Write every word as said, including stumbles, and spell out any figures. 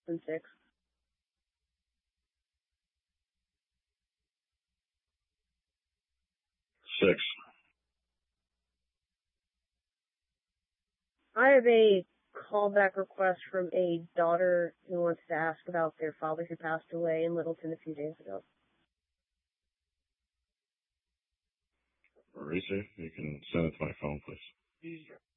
than six. Six. I have a callback request from a daughter who wants to ask about their father who passed away in Littleton a few days ago. Marisa, you can send it to my phone, please.